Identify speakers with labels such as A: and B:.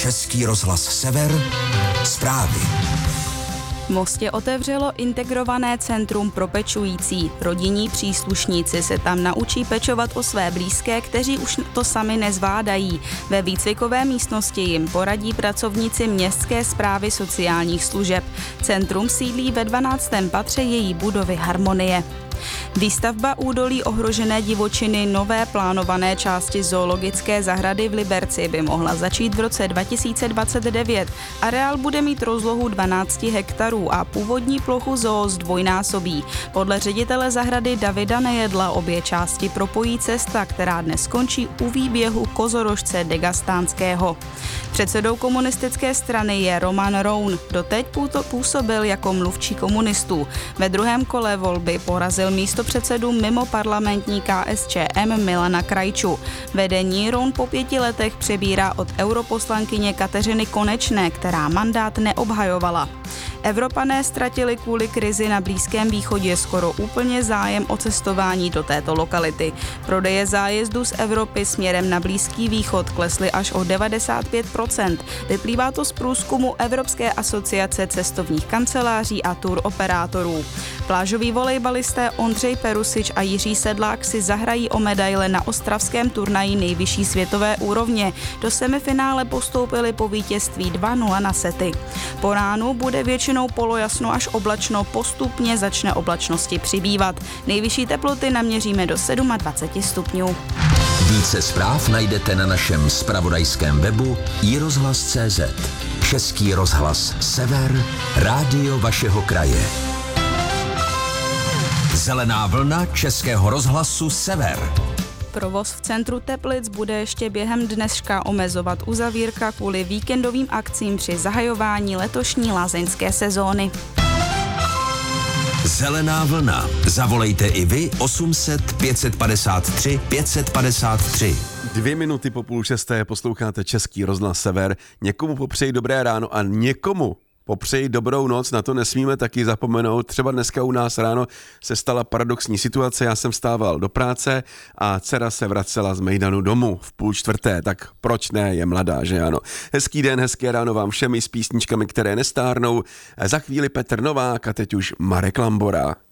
A: Český rozhlas Sever, zprávy.
B: V Mostě otevřelo integrované centrum pro pečující. Rodinní příslušníci se tam naučí pečovat o své blízké, kteří už to sami nezvládají. Ve výcvikové místnosti jim poradí pracovníci Městské správy sociálních služeb. Centrum sídlí ve 12. patře její budovy Harmonie. Výstavba údolí ohrožené divočiny nové plánované části zoologické zahrady v Liberci by mohla začít v roce 2029. Areál bude mít rozlohu 12 hektarů a původní plochu zoo zdvojnásobí. Podle ředitele zahrady Davida Nejedla obě části propojí cesta, která dnes skončí u výběhu kozorožce Degastánského. Předsedou komunistické strany je Roman Roun. Doteď působil jako mluvčí komunistů. Ve druhém kole volby porazil místopředsedu mimo parlamentní KSČM Milana Krajču. Vedení Roun po 5 letech přebírá od europoslankyně Kateřiny Konečné, která mandát neobhajovala. Evropané ztratili kvůli krizi na Blízkém východě skoro úplně zájem o cestování do této lokality. Prodeje zájezdů z Evropy směrem na Blízký východ klesly až o 95%. Vyplývá to z průzkumu Evropské asociace cestovních kanceláří a tour operátorů. Plážoví volejbalisté Ondřej Perusič a Jiří Sedlák si zahrají o medaile na ostravském turnaji nejvyšší světové úrovně. Do semifinále postoupili po vítězství 2-0 na sety. Po ránu bude většinou polojasno až oblačno, postupně začne oblačnosti přibývat. Nejvyšší teploty naměříme do 27 stupňů.
A: Více zpráv najdete na našem zpravodajském webu iRozhlas.cz. Český rozhlas Sever, rádio vašeho kraje. Zelená vlna Českého rozhlasu Sever.
B: Provoz v centru Teplic bude ještě během dneška omezovat uzavírka kvůli víkendovým akcím při zahajování letošní lázeňské sezóny.
A: Zelená vlna. Zavolejte i vy 800 553 553.
C: 2 minuty po 5:30 posloucháte Český rozhlas Sever. Někomu popřeji dobré ráno a někomu popřeji dobrou noc, na to nesmíme taky zapomenout. Třeba dneska u nás ráno se stala paradoxní situace, já jsem vstával do práce a dcera se vracela z mejdanu domů v 3:30, tak proč ne, je mladá, že ano. Hezký den, hezké ráno vám všem s písničkami, které nestárnou. Za chvíli Petr Novák a teď už Marek Lambora.